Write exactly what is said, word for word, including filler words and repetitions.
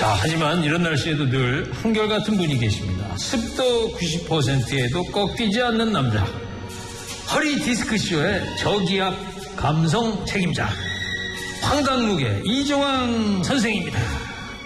자, 하지만 이런 날씨에도 늘 한결같은 분이 계십니다. 습도 구십 퍼센트에도 꺾이지 않는 남자. 허리 디스크쇼의 저기압 감성 책임자. 황당무계 이종황 선생입니다.